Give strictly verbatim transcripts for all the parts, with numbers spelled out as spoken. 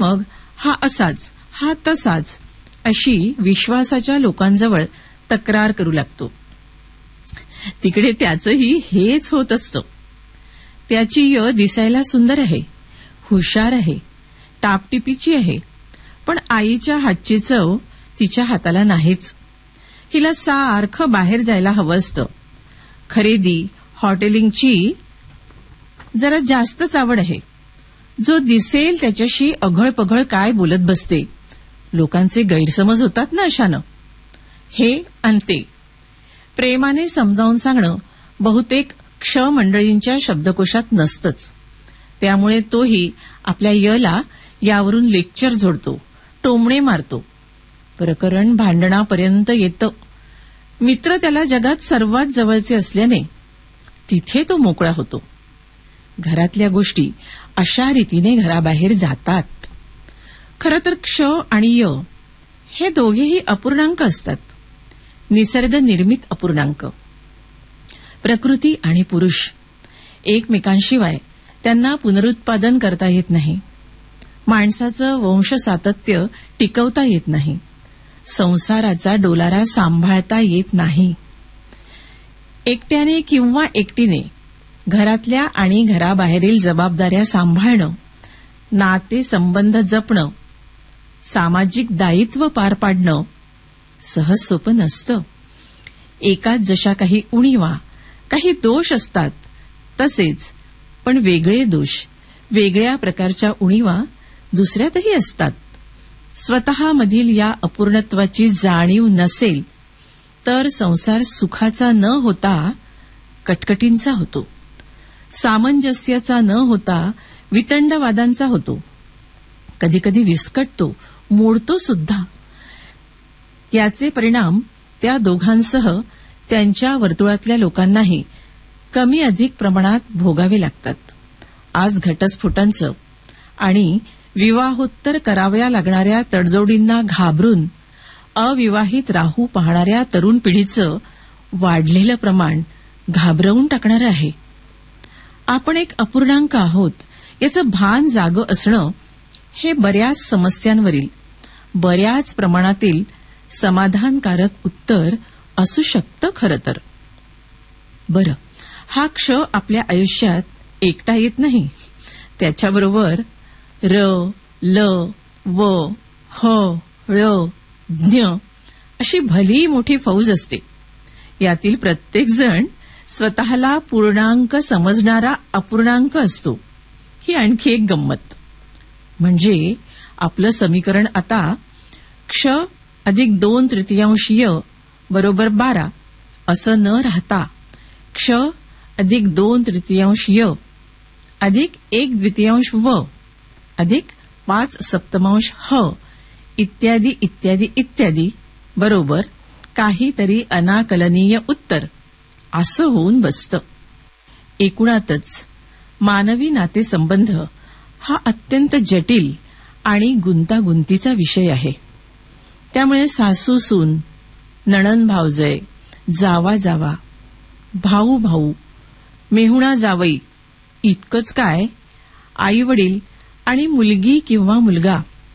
मग हा असाच, हा तसाच अशी विश्वासाच्या लोकांजवळ तक्रार करू लागतो. तिकडे त्याचंही हेच होत असतं. त्याची य दिसायला सुंदर आहे, हुशार आहे, टापटिपीची आहे, पण आईच्या हातची चव तिच्या हाताला नाहीच. हिला सारखं बाहेर जायला हवं असतं. खरेदी, हॉटेलिंगची जरा जास्तच आवड आहे. जो दिसेल त्याच्याशी अघळपघळ काय बोलत बसते. लोकांचे गैरसमज होतात ना अशानं. हे अंते प्रेमाने समजावून सांगणं बहुतेक क्ष मंडळींच्या शब्दकोशात नसतंच. त्यामुळे तोही आपल्या यला यावरून लेक्चर जोडतो, टोमणे मारतो. प्रकरण भांडणापर्यंत येतं. मित्र त्याला जगात सर्वात जवळचे असल्याने तिथे तो मोकळा होतो. घरातल्या गोष्टी अशा रीतीने घराबाहेर जातात. खरं तर क्ष आणि य हे दोघेही अपूर्णांक असतात, निसर्ग निर्मित अपूर्णांक. प्रकृती आणि पुरुष एकमेकांशिवाय त्यांना पुनरुत्पादन करता येत नाही. माणसाचं वंश सातत्य टिकवता येत नाही. संसाराचा डोलारा सांभाळता येत नाही. एकट्याने किंवा एकटीने घरातल्या आणि घराबाहेरील जबाबदाऱ्या सांभाळणं, नाते संबंध जपणं, सामाजिक दायित्व पार पाडणं सहज सोपं नसतं. एकाच जशा काही उणीवा, काही दोष असतात तसेच पण वेगळे दोष, वेगळ्या प्रकारच्या उणीवा दुसऱ्यातही असतात. स्वतःमधील या अपूर्णत्वाची जाणीव नसेल तर संसार सुखाचा न होता कटकटींचा होतो, सामंजस्याचा न होता वितंडवादांचा होतो, कधीकधी विस्कटतो, मोडतो सुद्धा. याचे परिणाम त्या दोघांसह त्यांच्या वर्तुळातल्या लोकांनाही कमी अधिक प्रमाणात भोगावे लागतात. आज घटस्फोटांचं आणि विवाहोत्तर कराव्या लागणाऱ्या तडजोडींना घाबरून अविवाहित राहू पाहणाऱ्या तरुण पिढीचं वाढलेलं प्रमाण घाबरवून टाकणारं आहे. आपण एक अपूर्णांक आहोत याचं भान जागं असणं हे बऱ्याच समस्यांवरील बऱ्याच प्रमाणातील समाधानकारक उत्तर असू शकतं. खरं तर बरं, हा क्ष आपल्या आयुष्यात एकटा येत नाही. त्याच्याबरोबर र, ल, व, ह, ळ, ज्ञ अशी भली मोठी फौज असते. यातील प्रत्येक जण स्वतःला पूर्णांक समजणारा अपूर्णांक असतो. ही आणखी एक गंमत. म्हणजे आपलं समीकरण आता क्ष अधिक दोन तृतीयांश य बरोबर बारा असं न राहता क्ष अधिक दोन तृतीयांश य अधिक एक द्वितीयांश व अधिक पाच सप्तमांश ह इत्यादी इत्यादी इत्यादी बरोबर काहीतरी अनाकलनीय उत्तर असं होऊन बसतं. एकूणातच मानवी नातेसंबंध हा अत्यंत जटिल आणि गुंतागुंतीचा विषय आहे. त्यामुळे सासू सून, नणंद भावजय, जावा जावा, भाऊ भाऊ, मेहुणा जावई इतकंच काय, आई वडील आणि मुलगी किंवा मुलगा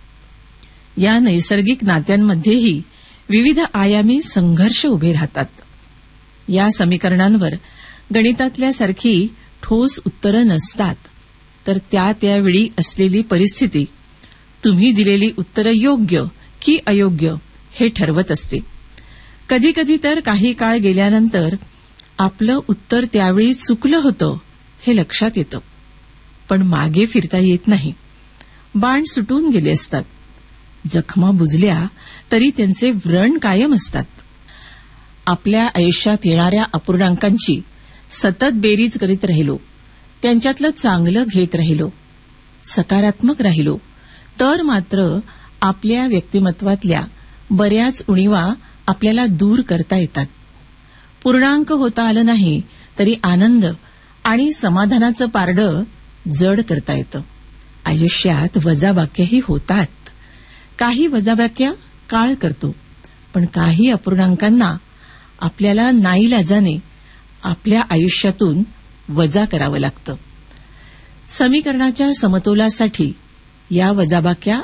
या नैसर्गिक नात्यांमध्येही विविध आयामी संघर्ष उभे राहतात. या समीकरणांवर गणितातल्यासारखी ठोस उत्तरं नसतात, तर त्या त्यावेळी असलेली परिस्थिती तुम्ही दिलेली उत्तरं योग्य की अयोग्य हे ठरवत असते. कधीकधी तर काही काळ गेल्यानंतर आपलं उत्तर त्यावेळी चुकलं होतं हे लक्षात येतं, पण मागे फिरता येत नाही. बाण सुटून गेले असतात, जखमा बुजल्या तरी त्यांचे व्रण कायम असतात. आपल्या आयुष्यात येणाऱ्या अपूर्णांकांची सतत बेरीज करीत राहिलो, त्यांच्यातलं चांगलं घेत राहिलो, सकारात्मक राहिलो, तर मात्र आपल्या व्यक्तिमत्वातल्या बऱ्याच उणीवा आपल्याला दूर करता येतात. पूर्णांक होता आलं नाही तरी आनंद आणि समाधानाचं पारडं जड करता येतं. आयुष्यात वजाबाक्याही होतात. काही वजाबाक्या काळ करतो, पण काही अपूर्णांकांना आपल्याला नाईलाजाने आपल्या आयुष्यातून वजा करावं लागतं. समीकरणाच्या समतोलासाठी या वजाबाक्या